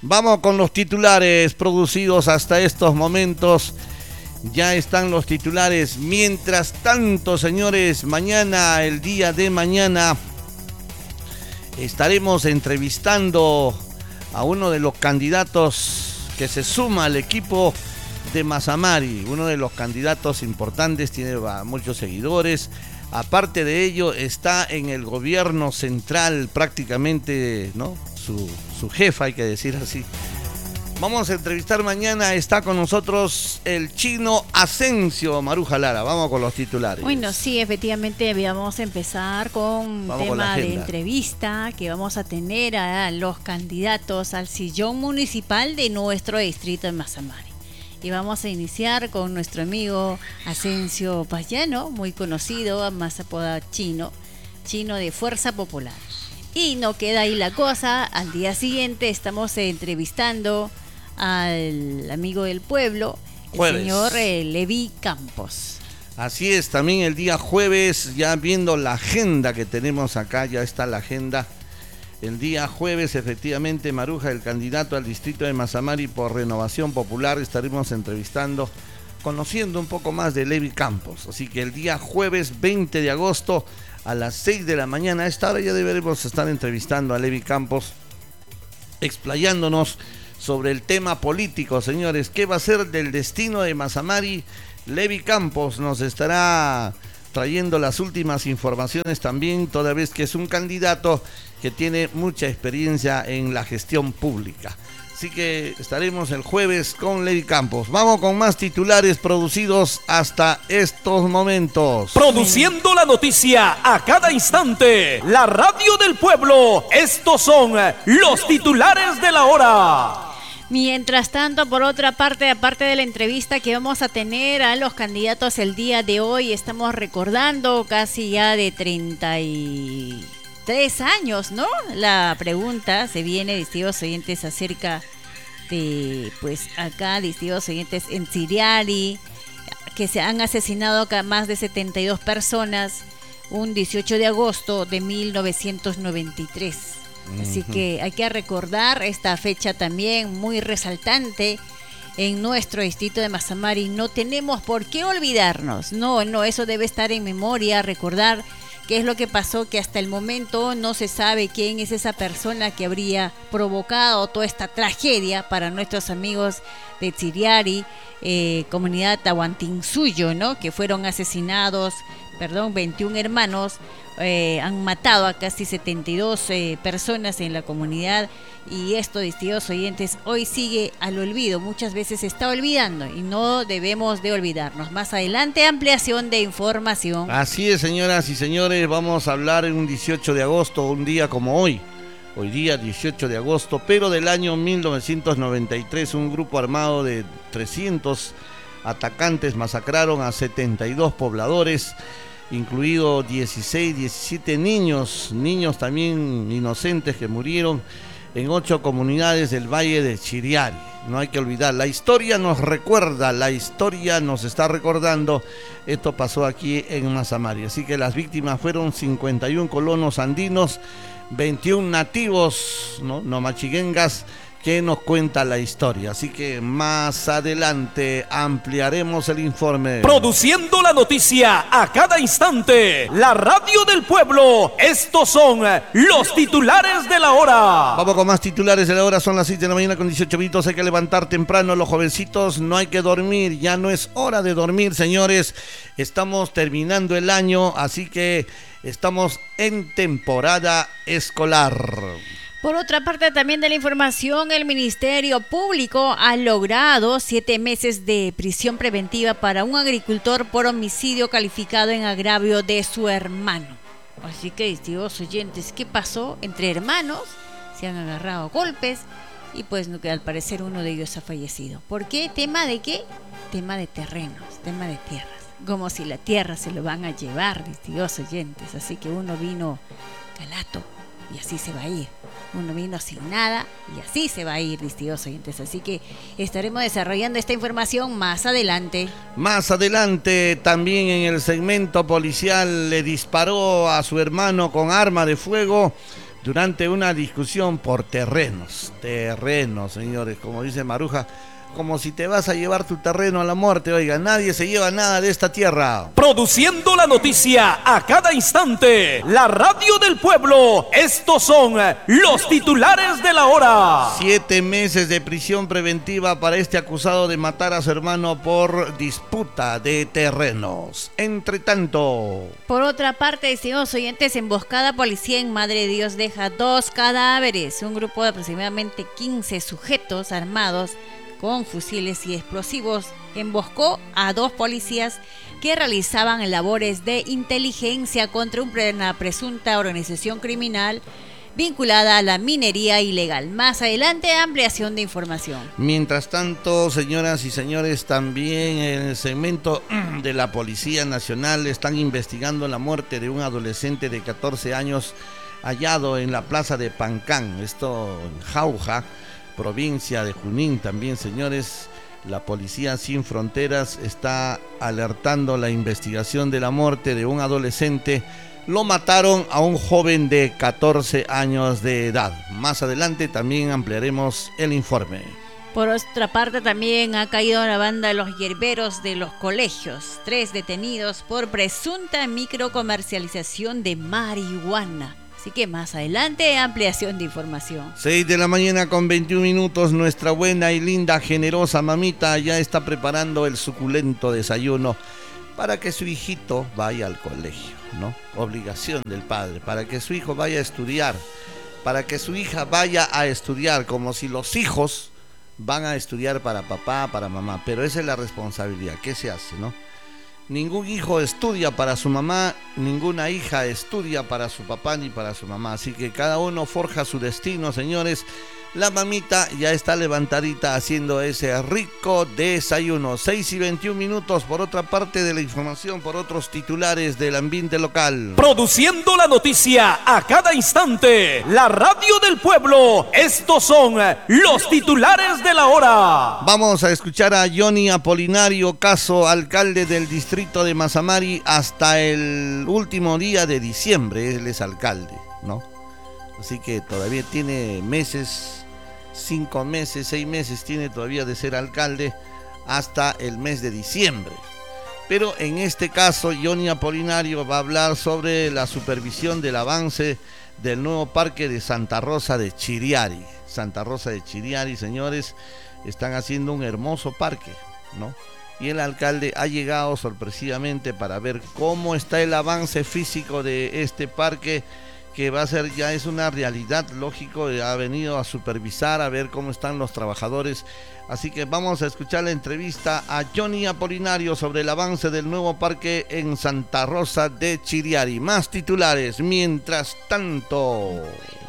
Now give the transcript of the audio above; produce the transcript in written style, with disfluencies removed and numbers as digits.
Vamos con los titulares producidos hasta estos momentos. Ya están los titulares. Mientras tanto, señores, mañana, el día de mañana, estaremos entrevistando a uno de los candidatos que se suma al equipo de Mazamari, uno de los candidatos importantes, tiene muchos seguidores. Aparte de ello, está en el gobierno central prácticamente, ¿no? Su jefa, hay que decir así. Vamos a entrevistar mañana, está con nosotros el chino Asensio, Maruja Lara. Vamos con los titulares. Bueno, sí, efectivamente vamos a empezar con un tema de entrevista que vamos a tener a los candidatos al sillón municipal de nuestro distrito de Mazamari. Y vamos a iniciar con nuestro amigo Asensio Payano, muy conocido, más apodado Chino de Fuerza Popular. Y no queda ahí la cosa, al día siguiente estamos entrevistando al amigo del pueblo, el señor Levi Campos. Así es, también el día jueves, ya viendo la agenda que tenemos acá, ya está la agenda. El día jueves, efectivamente, Maruja, el candidato al distrito de Mazamari por Renovación Popular, estaremos entrevistando, conociendo un poco más de Levi Campos. Así que el día jueves 20 de agosto a las 6 de la mañana, a esta hora ya deberemos estar entrevistando a Levi Campos, explayándonos sobre el tema político, señores. ¿Qué va a ser del destino de Mazamari? Levi Campos nos estará trayendo las últimas informaciones también, toda vez que es un candidato que tiene mucha experiencia en la gestión pública. Así que estaremos el jueves con Levi Campos. Vamos con más titulares producidos hasta estos momentos. Produciendo la noticia a cada instante, la radio del pueblo. Estos son los titulares de la hora. Mientras tanto, por otra parte, aparte de la entrevista que vamos a tener a los candidatos el día de hoy, estamos recordando casi ya de 33 años, ¿no? La pregunta se viene, distinguidos oyentes, acerca de, pues acá, distinguidos oyentes, en Ciriari, que se han asesinado acá más de 72 personas, un 18 de agosto de 1993. Así que hay que recordar esta fecha también muy resaltante en nuestro distrito de Mazamari. No tenemos por qué olvidarnos, no, eso debe estar en memoria, recordar qué es lo que pasó, que hasta el momento no se sabe quién es esa persona que habría provocado toda esta tragedia para nuestros amigos de Ciriari, comunidad Tahuantinsuyo, ¿no? Que fueron asesinados, 21 hermanos, han matado a casi 72 personas en la comunidad, y esto, distinguidos oyentes, hoy sigue al olvido, muchas veces se está olvidando y no debemos de olvidarnos. Más adelante, ampliación de información. Así es, señoras y señores, vamos a hablar en un 18 de agosto, un día como hoy día 18 de agosto, pero del año 1993, un grupo armado de 300 atacantes masacraron a 72 pobladores, incluido 17 niños también inocentes que murieron en 8 comunidades del Valle de Chiriari. No hay que olvidar, la historia nos recuerda, la historia nos está recordando, esto pasó aquí en Mazamari. Así que las víctimas fueron 51 colonos andinos, 21 nativos, no machiguengas, que nos cuenta la historia. Así que más adelante ampliaremos el informe. Produciendo la noticia a cada instante, la radio del pueblo. Estos son los titulares de la hora. Vamos con más titulares de la hora. Son las 6 de la mañana con 18 minutos. Hay que levantar temprano, los jovencitos. No hay que dormir. Ya no es hora de dormir, señores. Estamos terminando el año, así que estamos en temporada escolar. Por otra parte, también de la información, el Ministerio Público ha logrado 7 meses de prisión preventiva para un agricultor por homicidio calificado en agravio de su hermano. Así que, distinguidos oyentes, ¿qué pasó? Entre hermanos se han agarrado a golpes y pues al parecer uno de ellos ha fallecido. ¿Por qué? ¿Tema de qué? Tema de terrenos, tema de tierras. Como si la tierra se lo van a llevar, distinguidos oyentes. Así que uno vino calato y así se va a ir. Uno vino sin nada y así se va a ir, distinguidos oyentes. Así que estaremos desarrollando esta información más adelante. Más adelante, también en el segmento policial, le disparó a su hermano con arma de fuego durante una discusión por terrenos, señores, como dice Maruja, como si te vas a llevar tu terreno a la muerte. Oiga, nadie se lleva nada de esta tierra. Produciendo la noticia a cada instante, la radio del pueblo. Estos son los titulares de la hora. 7 meses de prisión preventiva para este acusado de matar a su hermano por disputa de terrenos. Entre tanto, por otra parte, estimados oyentes, emboscada policía en Madre de Dios deja 2 cadáveres. Un grupo de aproximadamente 15 sujetos armados con fusiles y explosivos emboscó a 2 policías que realizaban labores de inteligencia contra una presunta organización criminal vinculada a la minería ilegal. Más adelante, ampliación de información. Mientras tanto, señoras y señores, también en el segmento de la Policía Nacional están investigando la muerte de un adolescente de 14 años hallado en la plaza de Pancán, esto en Jauja, provincia de Junín. También, señores, la Policía Sin Fronteras está alertando la investigación de la muerte de un adolescente. Lo mataron a un joven de 14 años de edad. Más adelante también ampliaremos el informe. Por otra parte, también ha caído la banda de los hierberos de los colegios. 3 detenidos por presunta microcomercialización de marihuana. Así que más adelante, ampliación de información. 6 de la mañana con 21 minutos. Nuestra buena y linda, generosa mamita ya está preparando el suculento desayuno para que su hijito vaya al colegio, ¿no? Obligación del padre, para que su hijo vaya a estudiar, para que su hija vaya a estudiar, como si los hijos van a estudiar para papá, para mamá. Pero esa es la responsabilidad. ¿Qué se hace, no? Ningún hijo estudia para su mamá, ninguna hija estudia para su papá ni para su mamá. Así que cada uno forja su destino, señores. La mamita ya está levantadita haciendo ese rico desayuno. 6 y 21 minutos. Por otra parte de la información, por otros titulares del ambiente local. Produciendo la noticia a cada instante, la radio del pueblo. Estos son los titulares de la hora. Vamos a escuchar a Johnny Apolinario Caso, alcalde del distrito de Mazamari, hasta el último día de diciembre. Él es alcalde, ¿no? Así que todavía tiene meses, 5 meses, 6 meses tiene todavía de ser alcalde hasta el mes de diciembre. Pero en este caso, Johnny Apolinario va a hablar sobre la supervisión del avance del nuevo parque de Santa Rosa de Chiriari. Santa Rosa de Chiriari, señores, están haciendo un hermoso parque, ¿no? Y el alcalde ha llegado sorpresivamente para ver cómo está el avance físico de este parque, que va a ser, ya es una realidad, lógico, ha venido a supervisar, a ver cómo están los trabajadores. Así que vamos a escuchar la entrevista a Johnny Apolinario sobre el avance del nuevo parque en Santa Rosa de Chiriari. Más titulares, mientras tanto.